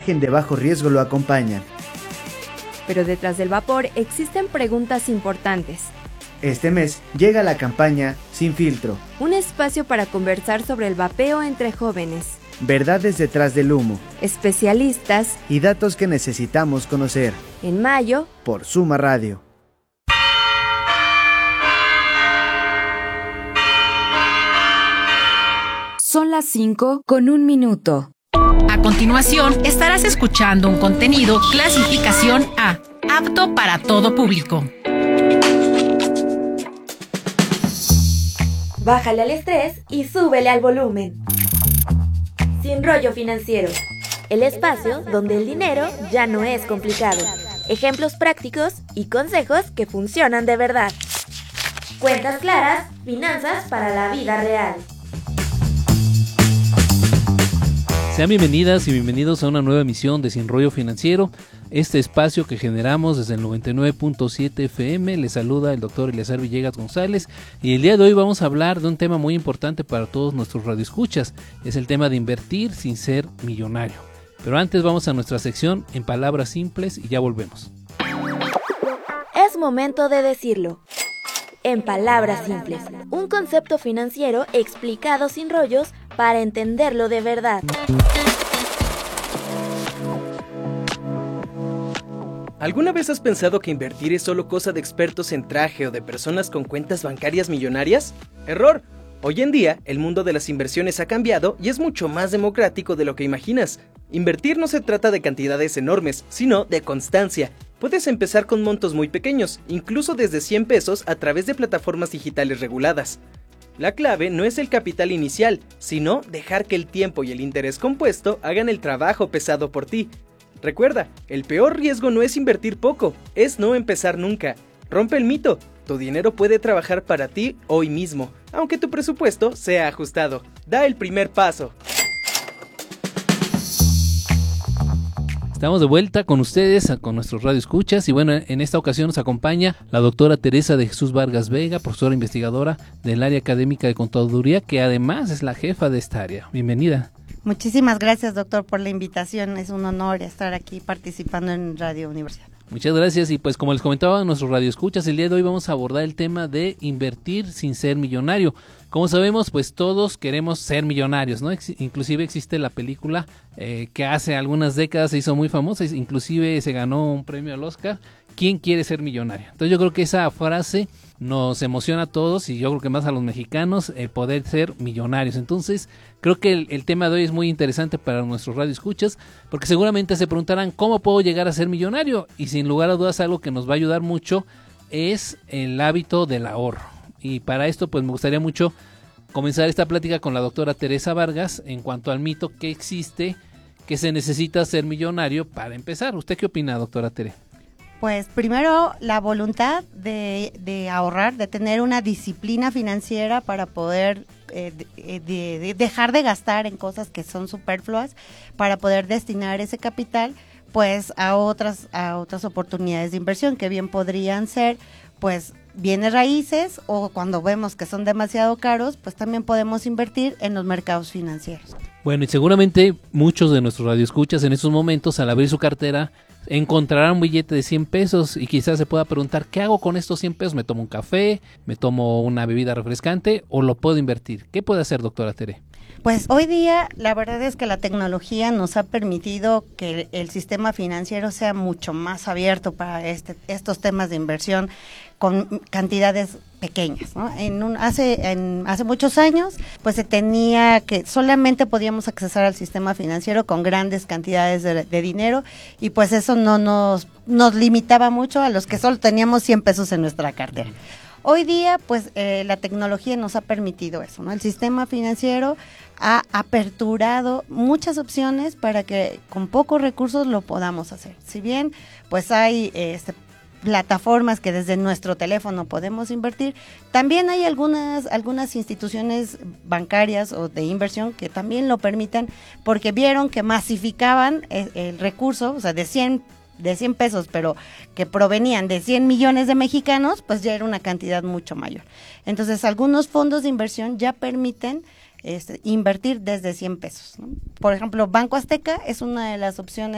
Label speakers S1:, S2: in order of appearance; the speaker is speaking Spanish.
S1: imagen de bajo riesgo lo acompañan.
S2: Pero detrás del vapor existen preguntas importantes.
S1: Este mes llega la campaña Sin Filtro,
S2: Un espacio para conversar sobre el vapeo entre jóvenes,
S1: verdades detrás del humo
S2: especialistas,
S1: y datos que necesitamos conocer.
S2: en mayo,
S1: Por Suma Radio.
S3: Son las 5:01.
S4: A continuación, estarás escuchando un contenido clasificación A, apto para todo público.
S2: bájale al estrés y súbele al volumen. Sin rollo financiero, el espacio donde el dinero ya no es complicado. Ejemplos prácticos y consejos que funcionan de verdad. Cuentas claras, finanzas para la vida real.
S5: Sean bienvenidas y bienvenidos a una nueva emisión de Sin Rollo Financiero, este espacio que generamos desde el 99.7 FM. Les saluda el doctor Eleazar Villegas González y el día de hoy vamos a hablar de un tema muy importante para todos nuestros radioescuchas. Es el tema de invertir sin ser millonario. Pero antes vamos a nuestra sección en palabras simples y ya volvemos.
S2: Es momento de decirlo. En palabras simples, un concepto financiero explicado sin rollos para entenderlo de verdad.
S6: ¿Alguna vez has pensado que invertir es solo cosa de expertos en traje o de personas con cuentas bancarias millonarias? ¡Error! Hoy en día, el mundo de las inversiones ha cambiado y es mucho más democrático de lo que imaginas. Invertir no se trata de cantidades enormes, sino de constancia. Puedes empezar con montos muy pequeños, incluso desde 100 pesos a través de plataformas digitales reguladas. La clave no es el capital inicial, sino dejar que el tiempo y el interés compuesto hagan el trabajo pesado por ti. Recuerda, el peor riesgo no es invertir poco, es no empezar nunca. Rompe el mito, tu dinero puede trabajar para ti hoy mismo, aunque tu presupuesto sea ajustado. Da el primer paso.
S5: Estamos de vuelta con ustedes, con nuestros radioescuchas, y bueno, en esta ocasión nos acompaña la doctora Teresa de Jesús Vargas Vega, profesora investigadora del área académica de contaduría, que además es la jefa de esta área. Bienvenida.
S7: Muchísimas gracias, doctor, por la invitación. Es un honor estar aquí participando en Radio Universidad.
S5: Muchas gracias, y pues como les comentaba a nuestros radioescuchas, el día de hoy vamos a abordar el tema de invertir sin ser millonario. Como sabemos, pues todos queremos ser millonarios, ¿no? Inclusive existe la película que hace algunas décadas se hizo muy famosa, inclusive se ganó un premio al Oscar, ¿Quién quiere ser millonario? Entonces yo creo que esa frase nos emociona a todos y yo creo que más a los mexicanos el poder ser millonarios. Entonces creo que el tema de hoy es muy interesante para nuestros radioescuchas porque seguramente se preguntarán ¿cómo puedo llegar a ser millonario? Y sin lugar a dudas algo que nos va a ayudar mucho es el hábito del ahorro. Y para esto pues me gustaría mucho comenzar esta plática con la doctora Teresa Vargas en cuanto al mito que existe que se necesita ser millonario para empezar. ¿Usted qué opina, doctora Tere?
S7: Pues primero la voluntad de ahorrar, de tener una disciplina financiera para poder dejar de gastar en cosas que son superfluas, para poder destinar ese capital pues a otras oportunidades de inversión que bien podrían ser pues bienes raíces o cuando vemos que son demasiado caros, pues también podemos invertir en los mercados financieros.
S5: Bueno, y seguramente muchos de nuestros radioescuchas en estos momentos al abrir su cartera encontrarán un billete de 100 pesos y quizás se pueda preguntar ¿qué hago con estos 100 pesos? ¿Me tomo un café? ¿Me tomo una bebida refrescante? ¿O lo puedo invertir? ¿Qué puede hacer, doctora Tere?
S7: Pues hoy día la verdad es que la tecnología nos ha permitido que el sistema financiero sea mucho más abierto para estos temas de inversión con cantidades pequeñas, ¿no? Hace muchos años pues se tenía que solamente podíamos accesar al sistema financiero con grandes cantidades de dinero y pues eso no nos limitaba mucho a los que solo teníamos 100 pesos en nuestra cartera. Hoy día, pues, la tecnología nos ha permitido eso, ¿no? El sistema financiero ha aperturado muchas opciones para que con pocos recursos lo podamos hacer. Si bien, pues, hay plataformas que desde nuestro teléfono podemos invertir, también hay algunas instituciones bancarias o de inversión que también lo permitan porque vieron que masificaban el recurso, o sea, de 100 pesos, pero que provenían de 100 millones de mexicanos, pues ya era una cantidad mucho mayor. Entonces, algunos fondos de inversión ya permiten invertir desde 100 pesos, ¿no? Por ejemplo, Banco Azteca es una de las opciones